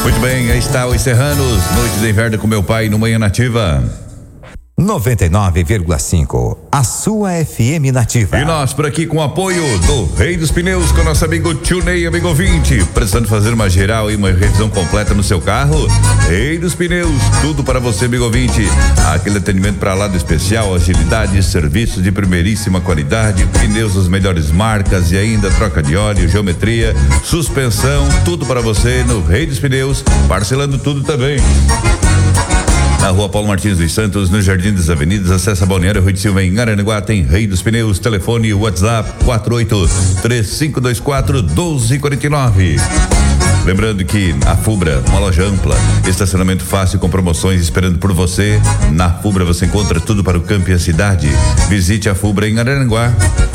Muito bem, aí está os Serranos, Noite de Inverno com meu pai no Manhã Nativa. 99,5, a sua FM Nativa. E nós por aqui com o apoio do Rei dos Pneus, com o nosso amigo Tio Ney, amigo ouvinte. Precisando fazer uma geral e uma revisão completa no seu carro? Rei dos Pneus, tudo para você, amigo ouvinte. Aquele atendimento para lá do especial, agilidade, serviços de primeiríssima qualidade, pneus das melhores marcas e ainda troca de óleo, geometria, suspensão, tudo para você no Rei dos Pneus, parcelando tudo também. Na Rua Paulo Martins dos Santos, no Jardim das Avenidas, acessa Balneário Rui de Silva em Araranguá, tem Rei dos Pneus, telefone WhatsApp 48-3524-1249. Lembrando que a Fubra, uma loja ampla, estacionamento fácil com promoções esperando por você. Na Fubra você encontra tudo para o campo e a cidade. Visite a Fubra em Araranguá.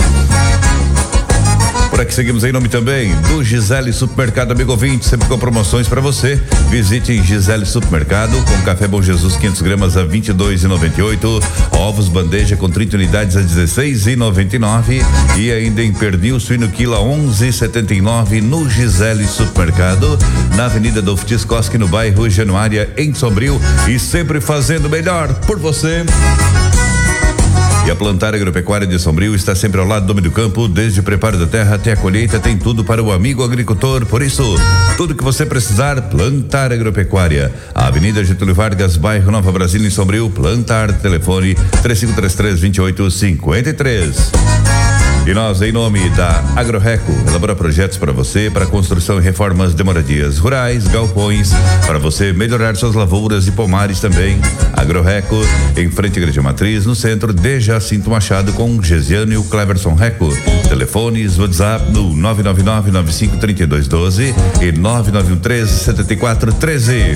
Por aqui seguimos em nome também do Gisele Supermercado, amigo ouvinte, sempre com promoções para você. Visite Gisele Supermercado com café Bom Jesus 500 gramas a 22,98, ovos bandeja com 30 unidades a 16,99 e ainda em pernil suíno quilo a 11,79 no Gisele Supermercado, na Avenida Adolfo Tiscoski, no bairro Januária, em Sombrio, e sempre fazendo melhor por você. E a Plantar Agropecuária de Sombrio está sempre ao lado do homem do campo, desde o preparo da terra até a colheita, tem tudo para o amigo agricultor. Por isso, tudo que você precisar, Plantar Agropecuária. A Avenida Getúlio Vargas, bairro Nova Brasília, em Sombrio. Plantar, telefone 3533-2853. E nós, em nome da AgroReco, elabora projetos para você, para construção e reformas de moradias rurais, galpões, para você melhorar suas lavouras e pomares também. AgroReco, em frente à Igreja Matriz, no centro de Jacinto Machado, com Gesiano e o Cleverson Reco. Telefones, WhatsApp no 999-953212 e 9913-7413.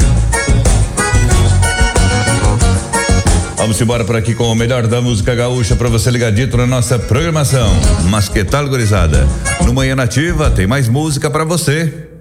Vamos embora por aqui com o melhor da música gaúcha para você ligadito na nossa programação. Mas que tal, gurizada? No Manhã Nativa tem mais música para você.